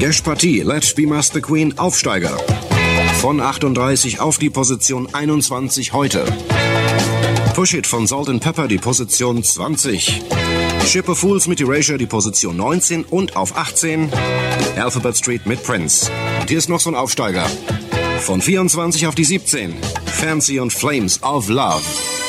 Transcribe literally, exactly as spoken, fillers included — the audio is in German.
Gash Partie, Let's Be Master Queen, Aufsteiger. Von achtunddreißig auf die Position einundzwanzig heute. Push It von Salt and Pepper, die Position zwanzig. Ship of Fools mit Erasure, die Position neunzehn. Und auf achtzehn Alphabet Street mit Prince. Und hier ist noch so ein Aufsteiger. Von vierundzwanzig auf die siebzehn. Fancy und Flames of Love.